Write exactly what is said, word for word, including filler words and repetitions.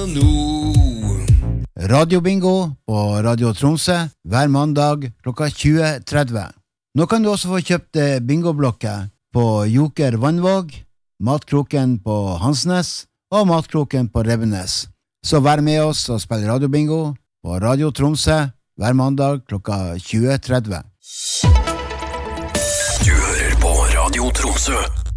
nå. Radio Bingo på Radio Tromsø hver mandag klokka tjue tretti. Nå kan du også få kjøpt bingoblokker på Joker Vannvåg, Matkroken på Hansnes og Matkroken på Rebbenes. Så vær med oss og spill Radio Bingo på Radio Tromsø hver mandag klokka tjue tretti. Du hører på Radio Tromsø.